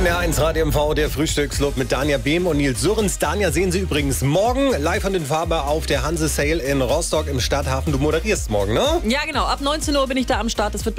NDR1 Radio MV, der Frühstücksclub mit Danja Behm und Nils Surrens. Danja sehen Sie übrigens morgen live an den Farbe auf der Hanse Sale in Rostock im Stadthafen. Du moderierst morgen, ne? Ja, genau. Ab 19 Uhr bin ich da am Start. Das wird